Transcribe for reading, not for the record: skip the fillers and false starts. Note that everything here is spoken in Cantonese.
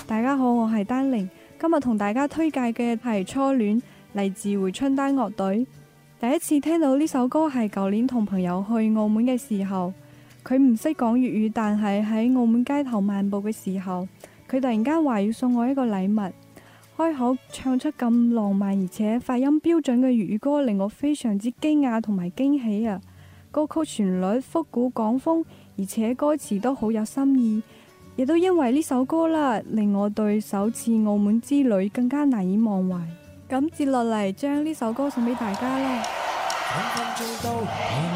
大家好，我係丹玲，今日同大家推介嘅係《初戀》，嚟自回春丹樂隊。第一次聽到呢首歌係舊年同朋友去澳門嘅時候，佢唔識講粵語，但係喺澳門街頭漫步嘅時候，佢突然間話要送我一個禮物，開口唱出咁浪漫而且發音標準嘅粵語歌，令我非常之驚訝同埋驚喜啊！歌曲旋律復古廣風，而且歌詞都好有心意，亦都因為呢首歌啦，令我對首次澳門之旅更加難以忘懷。咁接落嚟將呢首歌送俾大家啦。